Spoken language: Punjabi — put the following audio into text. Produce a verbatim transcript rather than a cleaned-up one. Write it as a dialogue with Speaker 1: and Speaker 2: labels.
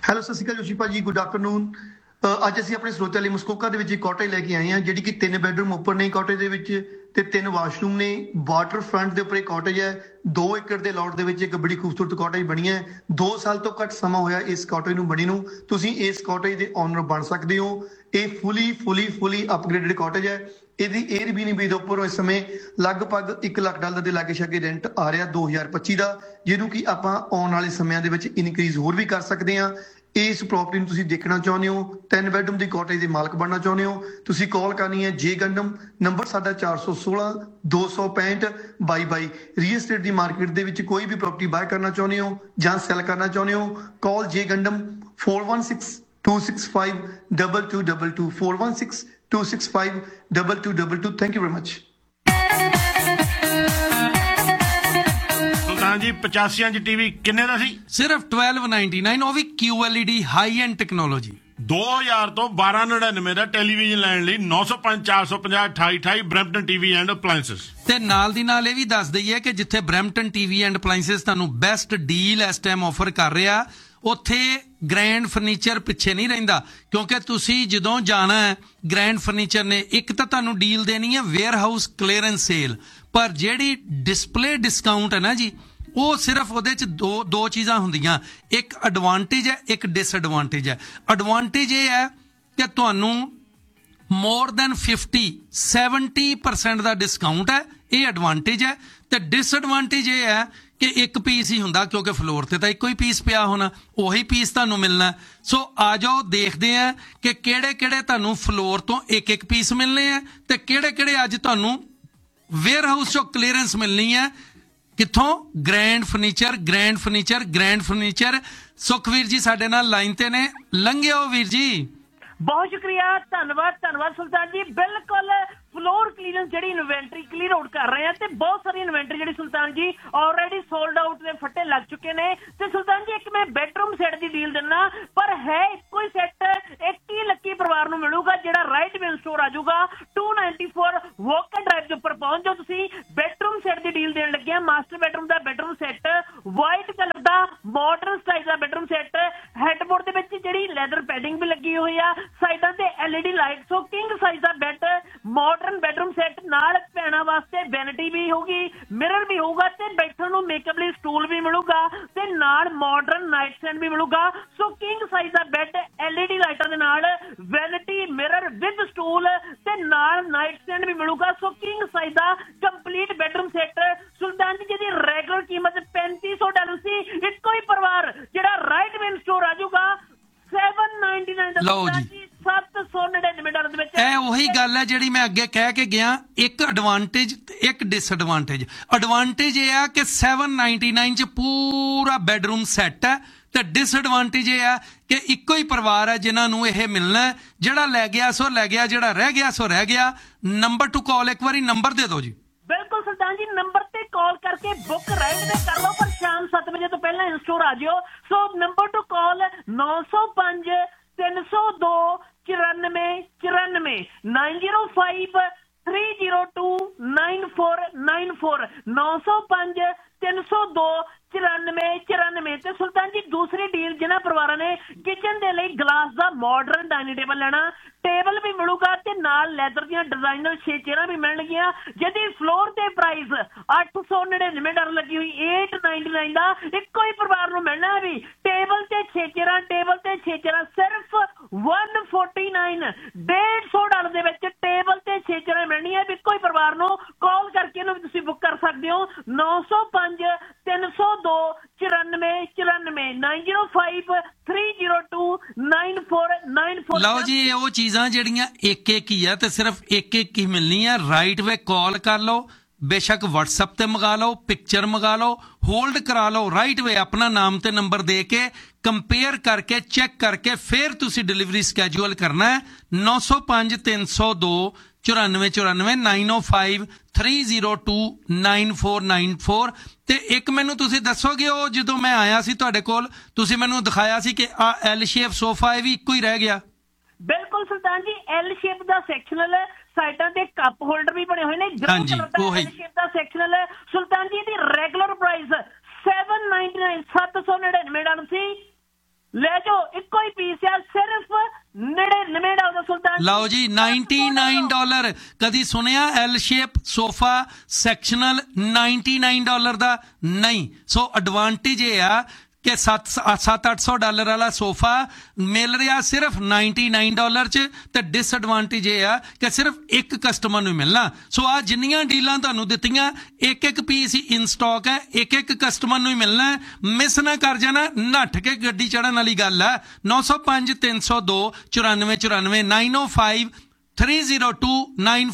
Speaker 1: ਹੈਲੋ, ਸਤਿ ਸ਼੍ਰੀ ਅਕਾਲ ਜੋਸ਼ੀ ਭਾਜੀ, ਗੁੱਡ ਆਫਟਰਨੂਨ। ਅੱਜ ਅਸੀਂ ਆਪਣੇ ਸਰੋਤਿਆਂ ਲਈ ਮਸਕੋਕਾ ਦੇ ਵਿੱਚ ਇੱਕ ਕਾਟੇਜ ਲੈ ਕੇ ਆਏ ਹਾਂ, ਜਿਹੜੀ ਕਿ ਤਿੰਨ ਬੈਡਰੂਮ ਉੱਪਰ ਨੇ ਕਾਟੇਜ ਦੇ ਵਿੱਚ ਤੇ ਤਿੰਨ ਵਾਸ਼ਰੂਮ ਨੇ। ਵਾਟਰ ਫਰੰਟ ਦੇ ਉੱਪਰ ਇੱਕ ਕਾਟੇਜ ਹੈ। ਦੋ ਏਕੜ ਦੇ ਲੋਟ ਦੇ ਵਿੱਚ ਇੱਕ ਬੜੀ ਖੂਬਸੂਰਤ ਕਾਟੇਜ ਬਣੀ ਹੈ। ਦੋ ਸਾਲ ਤੋਂ ਘੱਟ ਸਮਾਂ ਹੋਇਆ ਇਸ ਕਾਟੇਜ ਨੂੰ ਬਣੀ ਨੂੰ। ਤੁਸੀਂ ਇਸ ਕਾਟੇਜ ਦੇ ਓਨਰ ਬਣ ਸਕਦੇ ਹੋ। ਇਹ ਫੁੱਲੀ ਫੁੱਲੀ ਫੁੱਲੀ ਅਪਗ੍ਰੇਡਡ ਕਾਟੇਜ ਹੈ। ਇਹਦੀ ਏਅਰਬੀਐਨਬੀ ਦੇ ਉੱਪਰ ਇਸ ਸਮੇਂ ਲਗਭਗ ਇੱਕ ਲੱਖ ਡਾਲਰ ਦੇ ਲਾਗੇ ਛਾਗੇ ਰੈਂਟ ਆ ਰਿਹਾ ਦੋ ਹਜ਼ਾਰ ਪੱਚੀ ਦਾ, ਜਿਹਨੂੰ ਕਿ ਆਪਾਂ ਆਉਣ ਵਾਲੇ ਸਮਿਆਂ ਦੇ ਵਿੱਚ ਇਨਕਰੀਜ਼ ਹੋਰ ਵੀ ਕਰ ਸਕਦੇ ਹਾਂ। ਇਸ ਪ੍ਰੋਪਰਟੀ ਨੂੰ ਤੁਸੀਂ ਦੇਖਣਾ ਚਾਹੁੰਦੇ ਹੋ, ਤਿੰਨ ਬੈਡਰੂਮ ਦੀ ਕਾਟੇਜ ਦੇ ਮਾਲਕ ਬਣਨਾ ਚਾਹੁੰਦੇ ਹੋ, ਤੁਸੀਂ ਕਾਲ ਕਰਨੀ ਹੈ ਜੇ ਗੰਡਮ ਨੰਬਰ ਸਾਡਾ ਚਾਰ ਸੌ ਸੋਲਾਂ ਦੋ ਸੌ ਪੈਂਹਠ ਬਾਈ ਬਾਈ। ਰੀਅਲ ਸਟੇਟ ਦੀ ਮਾਰਕੀਟ ਦੇ ਵਿੱਚ ਕੋਈ ਵੀ ਪ੍ਰੋਪਰਟੀ ਬਾਏ ਕਰਨਾ ਚਾਹੁੰਦੇ ਹੋ ਜਾਂ ਸੈਲ ਕਰਨਾ ਚਾਹੁੰਦੇ ਹੋ, ਕਾਲ ਜੇ ਗੰਡਮ four one six two six five double two double two four one six two six five double two double two. Thank you very much.
Speaker 2: ਜੀ ਪਚਾਸੀ ਇੰਚ ਟੀਵੀ ਕਿੰਨੇ ਦਾ ਸੀ?
Speaker 3: ਸਿਰਫ ਬਾਰਾਂ ਸੌ ਨਿन्यानवे, ਉਹ ਵੀ Q L E D high end technology.
Speaker 2: ਦੋ ਹਜ਼ਾਰ ਤੋਂ ਬਾਰਾਂ ਨੜਿਨਵੇਂ ਦਾ ਟੈਲੀਵਿਜ਼ਨ ਲੈਣ ਲਈ ਨੌ ਸੌ ਪੰਜ ਚਾਰ ਸੌ ਪੰਜਾਹ ਅਠਾਈ ਅਠਾਈ ਬਰੈਂਪਟਨ ਟੀਵੀ ਐਂਡ ਅਪਲਾਇੰਸਸ।
Speaker 3: ਤੇ ਨਾਲ ਦੀ ਨਾਲ ਇਹ ਵੀ ਦੱਸ ਦਈਏ ਕਿ ਜਿੱਥੇ ਬਰੈਂਪਟਨ ਟੀਵੀ ਐਂਡ ਅਪਲਾਇੰਸਸ ਤੁਹਾਨੂੰ ਬੈਸਟ ਡੀਲ ਇਸ ਟਾਈਮ ਆਫਰ ਕਰ ਰਿਹਾ, ਉੱਥੇ ਗ੍ਰੈਂਡ ਫਰਨੀਚਰ ਪਿੱਛੇ ਨਹੀਂ ਰਹਿੰਦਾ, ਕਿਉਂਕਿ ਤੁਸੀਂ ਜਦੋਂ ਜਾਣਾ ਹੈ ਗ੍ਰੈਂਡ ਫਰਨੀਚਰ ਨੇ ਇੱਕ ਤਾਂ ਤੁਹਾਨੂੰ ਡੀਲ ਦੇਣੀ ਹੈ ਵੇਅਰ ਹਾਊਸ ਕਲੀਅਰੈਂਸ ਸੇਲ, ਪਰ ਜਿਹੜੀ ਡਿਸਪਲੇ ਡਿਸਕਾਊਂਟ ਹੈ ਨਾ ਜੀ, ਉਹ ਸਿਰਫ ਉਹਦੇ ਚ ਦੋ ਦੋ ਚੀਜ਼ਾਂ ਹੁੰਦੀਆਂ, ਇੱਕ ਐਡਵਾਂਟੇਜ ਹੈ, ਇੱਕ ਡਿਸਐਡਵਾਂਟੇਜ ਹੈ। ਐਡਵਾਂਟੇਜ ਇਹ ਹੈ ਕਿ ਤੁਹਾਨੂੰ more than fifty seventy percent ਦਾ ਡਿਸਕਾਊਂਟ ਹੈ, ਇਹ ਐਡਵਾਂਟੇਜ ਹੈ। ਤੇ ਡਿਸਐਡਵਾਂਟੇਜ ਇਹ ਹੈ ਕਿ ਇੱਕ ਪੀਸ ਹੀ ਹੁੰਦਾ, ਕਿਉਂਕਿ ਫਲੋਰ ਤੇ ਤਾਂ ਇੱਕੋ ਹੀ ਪੀਸ ਪਿਆ ਹੋਣਾ, ਉਹੀ ਪੀਸ ਤੁਹਾਨੂੰ ਮਿਲਣਾ। ਸੋ ਆ ਜਾਓ ਦੇਖਦੇ ਆ ਕਿ ਕਿਹੜੇ ਕਿਹੜੇ ਤੁਹਾਨੂੰ ਫਲੋਰ ਤੋਂ ਇੱਕ ਇੱਕ ਪੀਸ ਮਿਲਣੇ ਆ ਤੇ ਕਿਹੜੇ ਕਿਹੜੇ ਅੱਜ ਤੁਹਾਨੂੰ ਵੇਅਰ ਹਾਊਸ ਚੋਂ ਕਲੀਅਰੈਂਸ ਮਿਲਣੀ ਹੈ। ਕਿੱਥੋਂ? Grand furniture, grand furniture, grand furniture. Sukhbir ਜੀ ਸਾਡੇ ਨਾਲ ਲਾਈਨ ਤੇ ਨੇ, ਲੰਘਿਓ ਵੀਰ ਜੀ।
Speaker 4: ਬਹੁਤ ਸ਼ੁਕਰੀਆ, ਧੰਨਵਾਦ ਧੰਨਵਾਦ ਸੁਲਤਾਨ ਜੀ। ਬਿਲਕੁਲ ਫਲੋਰ ਕਲੀਅਰੈਂਸ ਜਿਹੜੀ ਇਨਵੈਂਟਰੀ ਕਲੀਅਰ ਆਊਟ ਕਰ ਰਹੇ ਆ ਤੇ ਬਹੁਤ ਸਾਰੀ ਇਨਵੈਂਟਰੀ ਜਿਹੜੀ ਸੁਲਤਾਨ ਜੀ ਆਲਰੇਡੀ ਸੋਲਡ ਆਊਟ ਦੇ ਫੱਟੇ ਲੱਗ ਚੁੱਕੇ ਨੇ। ਤੇ ਸੁਲਤਾਨ ਜੀ ਇੱਕ ਮੈਂ ਬੈਡਰੂਮ ਸੈੱਟ ਦੀ ਡੀਲ ਦਿੰਦਾ, ਪਰ ਹੈ ਇੱਕੋ ਹੀ ਸੈੱਟ, ਇੱਕ ਹੀ ਲੱਕੀ ਪਰਿਵਾਰ ਨੂੰ ਮਿਲੂਗਾ ਜਿਹੜਾ ਰਾਈਟ ਵਿਲ ਸਟੋਰ ਆ ਜਾਊਗਾ to ninety four walker drive ਦੇ ਉੱਪਰ ਪਹੁੰਚ ਜਾਓ ਤੁਸੀਂ। ਬੈਡਰੂਮ ਸੈੱਟ ਦੀ ਡੀਲ ਦੇਣ ਲੱਗੇ ਆ, ਮਾਸਟਰ ਬੈਡਰੂਮ ਦਾ ਬੈਡਰੂਮ ਸੈੱਟ, ਵਾਈਟ ਕਲਰ ਦਾ ਮਾਡਰਨ ਸਟਾਈਲ ਦਾ ਬੈਡਰੂਮ ਸੈੱਟ, ਹੈਡਬੋਰਡ ਦੇ ਵਿੱਚ ਜਿਹੜੀ ਲੈਦਰ ਪੈਡਿੰਗ ਵੀ ਲੱਗੀ ਹੋਈ ਆ, ਸਾਈਡਾਂ ਤੇ ਐਲ ਈ ਡੀ ਲਾਈਟ, ਸੋ ਕਿੰਗ ਸਾਈਜ਼ ਦਾ ਬੈੱਡ, ਮਾਡਰਨ ਬੈਡਰੂਮ ਸੈੱਟ ਨਾਲ ਭੈਣਾਂ ਵਾਸਤੇ ਵੈਨਿਟੀ ਵੀ ਹੋਊਗੀ, ਮਿਰਰ ਵੀ ਹੋਊਗਾ ਤੇ ਬੈਠਣ ਨੂੰ ਮੇਕਅਪ ਲਈ ਸਟੂਲ ਵੀ ਮਿਲੂਗਾ ਤੇ ਨਾਲ ਮਾਡਰਨ ਨਾਈਟ ਸਟੈਂਡ ਵੀ ਮਿਲੂਗਾ। ਸੋ ਕਿੰਗ ਸਾਈਜ਼ ਦਾ ਬੈੱਡ, ਐਲ ਈ ਡੀ ਲਾਈਟਾਂ ਦੇ ਨਾਲ ਵੈਨਿਟੀ, ਮਿਰਰ ਵਿਦ ਸਟੂਲ ਤੇ ਨਾਲ ਨਾਈਟ ਸਟੈਂਡ ਵੀ ਮਿਲੂਗਾ। ਸੋ ਕਿੰਗ ਸਾਈਜ਼ ਦਾ ਕੰਪਲੀਟ ਬੈਡਰੂਮ ਸੈੱਟ ਸੁਲਤਾਨ ਜੀ ਜਿਹਦੀ ਰੈਗੂਲਰ ਕੀਮਤ ਪੈਂਤੀ ਸੌ ਡਾਲਰ ਸੀ, ਇੱਕੋ ਹੀ ਪਰਿਵਾਰ ਜਿਹੜਾ ਰਾਈਟ ਵਿਲ ਸਟੋਰ ਆ ਜਾਊਗਾ ਸੈਵਨ ਨਾਈਨਟੀ ਨਾਈਨ ਦਾ।
Speaker 3: ਲਓ ਜੀ
Speaker 4: ਸੱਤ ਸੌ ਨੜਿਨਵੇਂ ਡਾਲਰ ਦੇ ਵਿੱਚ।
Speaker 3: ਇਹ ਉਹੀ ਗੱਲ ਹੈ ਜਿਹੜੀ ਮੈਂ ਅੱਗੇ ਕਹਿ ਕੇ ਗਿਆ, ਇੱਕ ਐਡਵਾਂਟੇਜ ਤੇ ਇੱਕ ਡਿਸਐਡਵਾਂਟੇਜ। ਐਡਵਾਂਟੇਜ ਇਹ ਆ ਕਿ ਸੈਵਨ ਨਾਈਨਟੀ ਨਾਈਨ ਚ ਪੂਰਾ ਬੈਡਰੂਮ ਸੈੱਟ ਹੈ ਤੇ ਡਿਸਐਡਵਾਂਟੇਜ ਇਹ ਆ ਕਿ ਇੱਕੋ ਹੀ ਪਰਿਵਾਰ ਹੈ ਜਿਨ੍ਹਾਂ ਨੂੰ ਇਹ ਮਿਲਣਾ ਹੈ। ਜਿਹੜਾ ਲੈ ਗਿਆ ਸੋ ਲੈ ਗਿਆ, ਜਿਹੜਾ ਰਹਿ ਗਿਆ ਸੋ ਰਹਿ ਗਿਆ। ਨੰਬਰ ਟੂ ਕਾਲ, ਇੱਕ ਵਾਰੀ ਨੰਬਰ ਦੇ ਦਿਓ ਜੀ।
Speaker 4: ਬਿਲਕੁਲ ਸੁਲਤਾਨ ਜੀ, ਨੰਬਰ ਤੇ ਕਾਲ ਕਰਕੇ ਬੁੱਕ ਰਾਈਟ ਤੇ ਕਰ ਲਓ, ਪਰ ਸ਼ਾਮ ਸੱਤ ਵਜੇ ਤੋਂ ਪਹਿਲਾਂ ਇਨਸਟੋਰ ਆ ਜਿਓ। ਸੋ ਨੰਬਰ ਟੂ ਕਾਲ ਨੌ ਸੌ ਪੰਜ ਤਿੰਨ ਸੌ ਦੋ ਚੁਰਾਨਵੇਂ ਚੁਰਾਨਵੇਂ, nine zero five three zero two nine four nine four, ਨੌ ਸੌ ਪੰਜ ਤਿੰਨ ਸੌ ਦੋ ਚੁਰਾਨਵੇਂ ਚੁਰਾਨਵੇਂ। ਤੇ ਸੁਲਤਾਨ ਜੀ ਦੂਸਰੀ ਡੀਲ, ਜਿਹਨਾਂ ਪਰਿਵਾਰਾਂ ਨੇ ਕਿਚਨ ਦੇ ਲਈ ਗਲਾਸ ਦਾ ਮਾਡਰਨ ਡਾਈਨਿੰਗ ਟੇਬਲ ਲੈਣਾ, ਟੇਬਲ ਵੀ ਮਿਲੂਗਾ ਤੇ ਨਾਲ ਲੈਦਰ ਦੀਆਂ ਡਿਜ਼ਾਈਨਰ ਛੇ ਚੇਅਰਾਂ ਵੀ ਮਿਲਣਗੀਆਂ, ਜਿਹਦੀ ਫਲੋਰ ਤੇ ਪ੍ਰਾਈਸ ਅੱਠ ਸੌ ਨੜਿਨਵੇਂ ਡਾਲਰ ਲੱਗੀ ਹੋਈ, ਏਟ ਨਾਈਨਟੀ ਨਾਈਨ ਦਾ ਇੱਕੋ ਹੀ ਪਰਿਵਾਰ ਨੂੰ ਮਿਲਣਾ ਵੀ। ਟੇਬਲ ਤੇ ਛੇ ਚੇਅਰਾਂ, ਟੇਬਲ ਤੇ ਛੇ ਚੇਅਰਾਂ ਸਿਰਫ ਵਨ ਫੋਰਟੀ ਨਾਈਨ, ਡੇਢ ਸੌ ਡਾਲਰ ਦੇ ਵਿੱਚ ਟੇਬਲ ਤੇ ਛੇ ਚੇਅਰਾਂ ਮਿਲਣੀਆਂ ਵੀ ਇੱਕੋ ਹੀ ਪਰਿਵਾਰ ਨੂੰ। ਕਾਲ ਕਰਕੇ ਇਹਨੂੰ ਵੀ ਤੁਸੀਂ ਬੁੱਕ ਕਰ ਸਕਦੇ ਹੋ ਨੌ ਸੌ ਪੰਜ ਤਿੰਨ ਸੌ ਦੋ ਚੁਰਾਨਵੇਂ ਚੁਰਾਨਵੇਂ, nine zero five three zero two nine four nine four.
Speaker 3: ਲਓ ਜੀ, ਇਹ ਉਹ ਚੀਜ਼ਾਂ ਜਿਹੜੀਆਂ ਇੱਕ ਇੱਕ ਹੀ ਆ ਤੇ ਸਿਰਫ ਇੱਕ ਇੱਕ ਹੀ ਮਿਲਣੀ ਆ। ਰਾਈਟ ਵੇ ਕਾਲ ਕਰ ਲਓ, ਬੇਸ਼ੱਕ WhatsApp ਤੇ ਮੰਗਾ ਲਓ, ਪਿਕਚਰ ਮੰਗਾ ਲਓ, ਹੋਲਡ ਕਰਾ ਲਓ। ਰਾਈਟ ਵੇ ਆਪਣਾ ਨਾਮ ਤੇ ਨੰਬਰ ਦੇ ਕੇ ਕੰਪੇਅਰ ਕਰਕੇ ਚੈੱਕ ਕਰਕੇ ਫਿਰ ਤੁਸੀਂ ਡਿਲੀਵਰੀ ਸਕੈਜੂਅਲ ਕਰਨਾ ਹੈ। ਨੌ ਸੌ ਪੰਜ ਤਿੰਨ ਸੌ ਦੋ ਚੁਰਾਨਵੇਂ ਚੁਰਾਨਵੇਂ, ਨਾਈਨ ਓ five three zero two nine four nine four. ਤੇ ਇੱਕ ਮੈਨੂੰ ਤੁਸੀਂ ਦੱਸੋਗੇ, ਉਹ ਜਦੋਂ ਮੈਂ ਆਇਆ ਸੀ ਤੁਹਾਡੇ ਕੋਲ ਤੁਸੀਂ ਮੈਨੂੰ ਦਿਖਾਇਆ ਸੀ ਕਿ ਆ ਐਲ ਸ਼ੇਪ ਸੋਫਾ ਇਹ ਵੀ ਇੱਕੋ ਹੀ ਰਹਿ ਗਿਆ।
Speaker 4: ਬਿਲਕੁਲ ਸੁਲਤਾਨ ਜੀ, ਐਲ ਸ਼ੇਪ ਦਾ ਸੈਕਸ਼ਨਲ, ਸਾਈਡਾਂ ਤੇ ਕੱਪ ਹੋਲਡਰ ਵੀ ਬਣੇ ਹੋਏ ਨੇ।
Speaker 3: ਹਾਂਜੀ, ਉਹੀ
Speaker 4: ਐਲ ਸ਼ੇਪ ਦਾ ਸੈਕਸ਼ਨਲ ਸੁਲਤਾਨ ਜੀ ਦੀ regular price seven ninety nine, ਸੱਤ ਸੌ ਨੜਿਨਵੇਂ ਡਾਲਰ ਸੀ। ਲੈ ਜਾਓ, ਇੱਕੋ ਹੀ ਪੀਸ ਆ, ਸਿਰਫ ਨੜਿਨਵੇਂ ਡਾਲਰ ਸੁਲਤਾਨ ਜੀ।
Speaker 3: ਲਓ ਜੀ ਨਿਨयानवे ਡਾਲਰ। ਕਦੀ ਸੁਣਿਆ ਐਲ ਸ਼ੇਪ ਸੋਫਾ ਸੈਕਸ਼ਨਲ ਨਿਨयानवे ਡਾਲਰ ਦਾ? ਨਹੀਂ। ਸੋ ਐਡਵਾਂਟੇਜ ਇਹ ਆ ਕਿ ਸੱਤ ਸੱਤ ਅੱਠ ਸੌ ਡਾਲਰ ਵਾਲਾ ਸੋਫਾ ਮਿਲ ਰਿਹਾ ਸਿਰਫ ਨਿਨयानवे ਡਾਲਰ 'ਚ, ਤੇ ਡਿਸਐਡਵਾਂਟੇਜ ਇਹ ਆ ਕਿ ਸਿਰਫ ਇੱਕ ਕਸਟਮਰ ਨੂੰ ਮਿਲਣਾ। ਸੋ ਆ ਜਿੰਨੀਆਂ ਡੀਲਾਂ ਤੁਹਾਨੂੰ ਦਿੱਤੀਆਂ, ਇੱਕ ਇੱਕ ਪੀਸ ਹੀ ਇਨ ਸਟਾਕ ਹੈ, ਇੱਕ ਇੱਕ ਕਸਟਮਰ ਨੂੰ ਹੀ ਮਿਲਣਾ। ਮਿਸ ਨਾ ਕਰ ਜਾਣਾ, ਨੱਠ ਕੇ ਗੱਡੀ ਚੜਨ ਵਾਲੀ ਗੱਲ ਹੈ। ਨੌ ਸੌ ਪੰਜ ਤਿੰਨ ਸੌ ਦੋ ਚੁਰਾਨਵੇਂ ਚੁਰਾਨਵੇਂ ਨਾइन ओ five three zero to nine